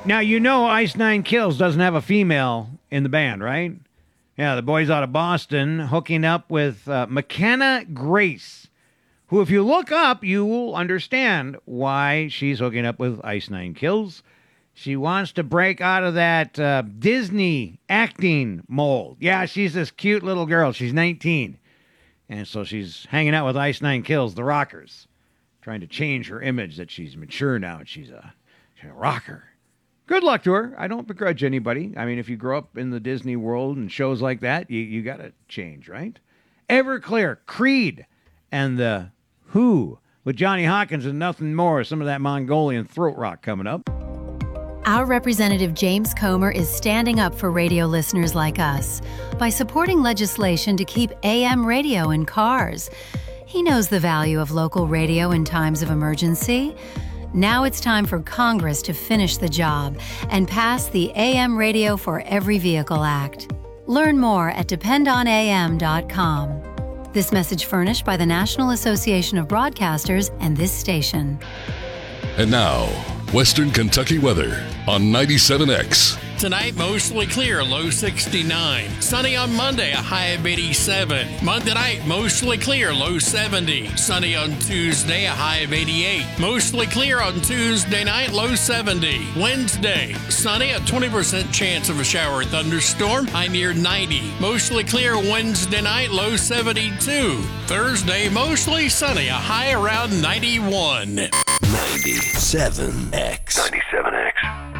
Now, you know Ice Nine Kills doesn't have a female in the band, right? Yeah, the boys out of Boston hooking up with McKenna Grace, who, if you look up, you will understand why she's hooking up with Ice Nine Kills. She wants to break out of that Disney acting mold. Yeah, she's this cute little girl. She's 19. And so she's hanging out with Ice Nine Kills, the rockers, trying to change her image that she's mature now and she's a rocker. Good luck to her. I don't begrudge anybody. I mean, if you grow up in the Disney world and shows like that, you got to change, right? Everclear, Creed, and the Who with Johnny Hawkins and Nothing More. Some of that Mongolian throat rock coming up. Our Representative James Comer is standing up for radio listeners like us by supporting legislation to keep AM radio in cars. He knows the value of local radio in times of emergency. Now it's time for Congress to finish the job and pass the AM Radio for Every Vehicle Act. Learn more at dependonam.com. This message furnished by the National Association of Broadcasters and this station. And now, Western Kentucky weather on 97X. Tonight, mostly clear, low 69. Sunny on Monday, a high of 87. Monday night, mostly clear, low 70. Sunny on Tuesday, a high of 88. Mostly clear on Tuesday night, low 70. Wednesday, sunny, a 20% chance of a shower or thunderstorm, high near 90. Mostly clear Wednesday night, low 72. Thursday, mostly sunny, a high around 91. 97X. 97X.